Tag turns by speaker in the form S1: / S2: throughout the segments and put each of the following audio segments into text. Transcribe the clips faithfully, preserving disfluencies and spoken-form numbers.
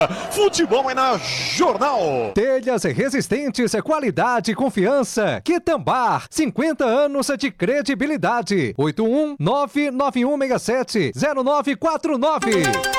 S1: Futebol é na Jornal.
S2: Telhas resistentes, qualidade e confiança. Quitambar, cinquenta anos de credibilidade. oito um nove nove um seis sete zero nove quatro nove.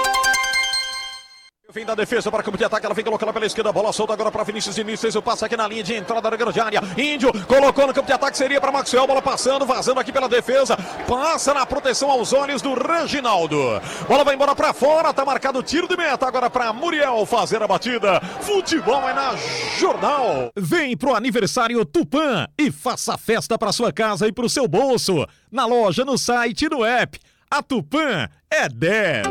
S1: Fim da defesa para campo de ataque, ela vem colocando pela esquerda, bola solta agora para Vinícius Diniz, fez o passe aqui na linha de entrada da grande área, Índio colocou no campo de ataque, seria para Maxwell, bola passando, vazando aqui pela defesa, passa na proteção aos olhos do Reginaldo, bola vai embora para fora, tá marcado o tiro de meta agora para Muriel fazer a batida. Futebol é na Jornal. Vem pro aniversário Tupã e faça festa para sua casa e pro seu bolso, na loja, no site e no app. A Tupã é dez.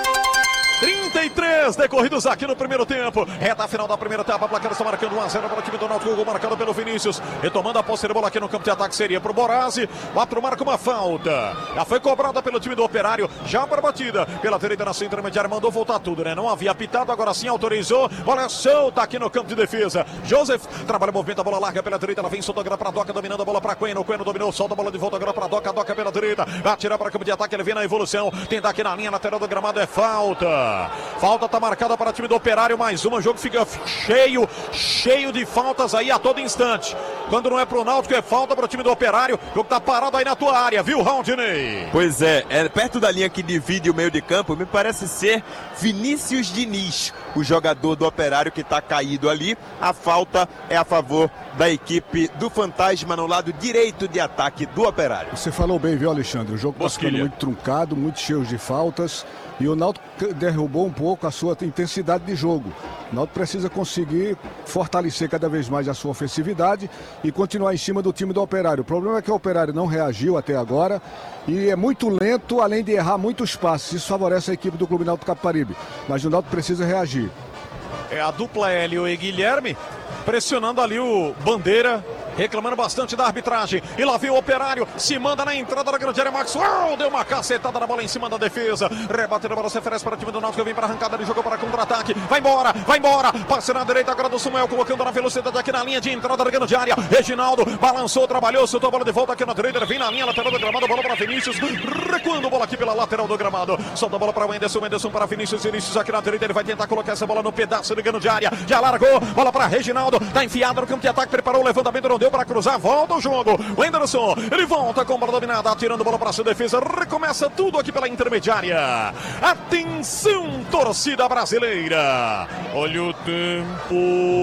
S1: trinta e três decorridos aqui no primeiro tempo. Reta final da primeira etapa. A placar está marcando um a zero para o time do Náutico. Gol marcado pelo Vinícius. Retomando a posse de bola aqui no campo de ataque. Seria para o Borazzi. O árbitro marca uma falta. Já foi cobrada pelo time do Operário. Já para a batida. Pela direita na sua intermediária. Mandou voltar tudo, né? Não havia pitado. Agora sim autorizou. Bola solta aqui no campo de defesa. Joseph trabalha o movimento. A bola larga pela direita. Ela vem solta agora para a Doca. Dominando a bola para Queno. Queno dominou. Solta a bola de volta agora para a Doca. A Doca pela direita. Vai atirar para o campo de ataque. Ele vem na evolução. Tenta aqui na linha lateral do gramado. É falta. Falta está marcada para o time do Operário, mais uma, o jogo fica cheio, cheio de faltas aí a todo instante. Quando não é pro Náutico, é falta para o time do Operário. O jogo tá parado aí na tua área, viu, Raundinei?
S3: Pois é, é perto da linha que divide o meio de campo, me parece ser Vinícius Diniz, o jogador do Operário que está caído ali. A falta é a favor da equipe do Fantasma no lado direito de ataque do Operário.
S4: Você falou bem, viu, Alexandre? O jogo está ficando muito truncado, muito cheio de faltas. E o Náutico derrubou um pouco a sua intensidade de jogo. O Náutico precisa conseguir fortalecer cada vez mais a sua ofensividade e continuar em cima do time do Operário. O problema é que o Operário não reagiu até agora e é muito lento, além de errar muitos passes. Isso favorece a equipe do Clube Náutico Capibaribe. Mas o Náutico precisa reagir.
S1: É a dupla Hélio e Guilherme pressionando ali o Bandeira, reclamando bastante da arbitragem. E lá vem o Operário, se manda na entrada da grande área. Maxwell deu uma cacetada na bola em cima da defesa. Rebatendo a bola, se oferece para o time do Náutico. Vem para a arrancada de jogo para contra-ataque. Vai embora, vai embora. Passe na direita agora do Samuel, colocando na velocidade aqui na linha de entrada da grande área. Reginaldo balançou, trabalhou, soltou a bola de volta aqui na direita. Vem na linha lateral do gramado, bola para Vinícius. Recuando bola aqui pela lateral do gramado. Solta a bola para o Enderson, Enderson para Vinícius. Vinícius aqui na direita, ele vai tentar colocar essa bola no pedaço de grande área. Já largou, bola para Reginaldo. Tá enfiado no campo de ataque, preparou o levantamento, não deu para cruzar. Volta o jogo. O Enderson, ele volta com bola dominada, atirando bola para sua defesa. Recomeça tudo aqui pela intermediária. Atenção, torcida brasileira. Olha o tempo.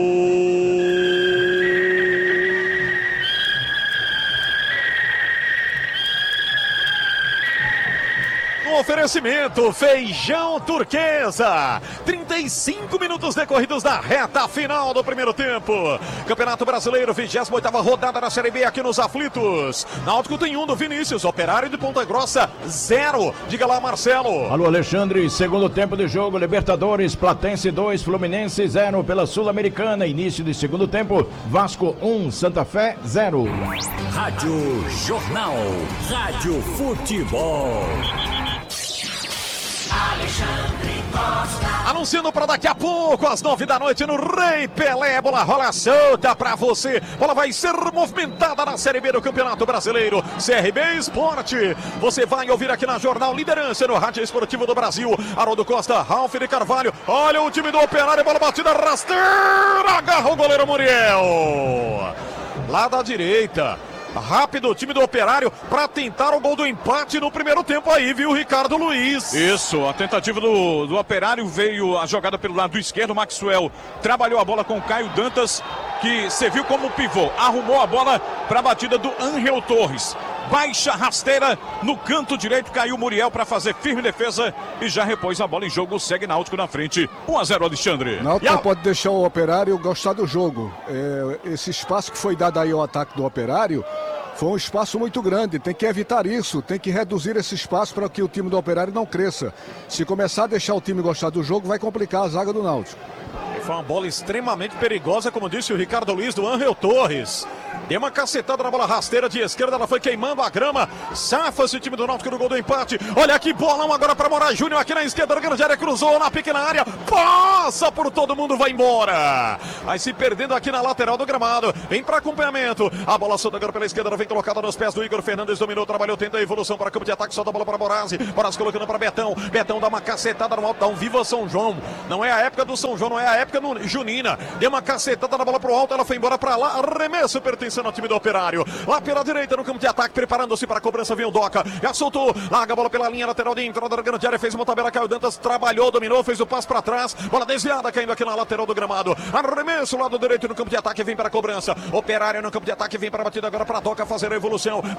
S1: Um oferecimento, feijão turquesa. trinta e cinco minutos decorridos da reta final do primeiro tempo. Campeonato Brasileiro, vigésima oitava rodada da Série B aqui nos aflitos. Náutico tem um do Vinícius, Operário de Ponta Grossa, zero. Diga lá, Marcelo.
S5: Alô, Alexandre, segundo tempo de jogo, Libertadores, Platense dois, Fluminense zero pela Sul-Americana. Início de segundo tempo, Vasco um, Santa Fé zero.
S6: Rádio Jornal, Rádio Futebol. Alexandre Costa.
S1: Anunciando para daqui a pouco, às nove da noite, no Rei Pelé. Bola rola solta para você. Bola vai ser movimentada na Série B do Campeonato Brasileiro. C R B Esporte. Você vai ouvir aqui na Jornal Liderança, no Rádio Esportivo do Brasil. Haroldo Costa, Ralf de Carvalho. Olha o time do Operário. Bola batida rasteira. Agarra o goleiro Muriel. Lá da direita. Rápido o time do Operário para tentar o gol do empate no primeiro tempo aí, viu, Ricardo Luiz?
S7: Isso, a tentativa do, do Operário, veio a jogada pelo lado esquerdo. Maxwell trabalhou a bola com o Caio Dantas, que serviu como pivô, arrumou a bola para a batida do Ángel Torres. Baixa rasteira no canto direito, caiu Muriel para fazer firme defesa e já repôs a bola em jogo. Segue Náutico na frente, um a zero, Alexandre.
S4: Náutico não pode deixar o Operário gostar do jogo. É, esse espaço que foi dado aí ao ataque do Operário foi um espaço muito grande, tem que evitar isso, tem que reduzir esse espaço para que o time do Operário não cresça. Se começar a deixar o time gostar do jogo, vai complicar a zaga do Náutico.
S1: Foi uma bola extremamente perigosa, como disse o Ricardo Luiz, do Ángel Torres. Deu uma cacetada na bola rasteira de esquerda, ela foi queimando a grama. Safa-se o time do Náutico no gol do empate. Olha que bolão agora para Moraes Júnior aqui na esquerda da grande área, cruzou na pequena área, passa por todo mundo, vai embora. Vai se perdendo aqui na lateral do gramado. Vem para acompanhamento. A bola solta agora pela esquerda, vem colocada nos pés do Igor Fernandes, dominou, trabalhou, tenta a evolução para campo de ataque, solta a bola para Moraes. Moraes colocando para Betão. Betão dá uma cacetada no alto, dá um viva São João. Não é a época do São João, não é a época no junina. Deu uma cacetada na bola pro alto, ela foi embora para lá. Arremesso pertencendo ao time do Operário. Lá pela direita no campo de ataque, preparando-se para a cobrança, vem o Doca. Já soltou, larga a bola pela linha lateral de entrada da grande área, fez uma tabela, Caio Dantas trabalhou, dominou, fez o passo para trás. Bola desviada caindo aqui na lateral do gramado. Arremesso lado direito no campo de ataque, vem para a cobrança. Operário no campo de ataque, vem para a batida agora para a Doca fazer a evolução.